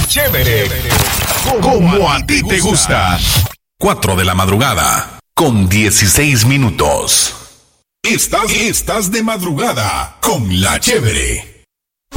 Chévere. Como a ti te gusta. 4 de la madrugada con 16 minutos. Estás de madrugada con La Chévere.